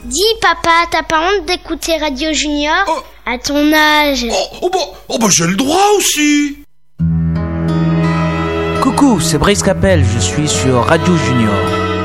Dis papa, t'as pas honte d'écouter Radio Junior à ton âge? J'ai le droit aussi. Coucou, c'est Brice Capel, je suis sur Radio Junior.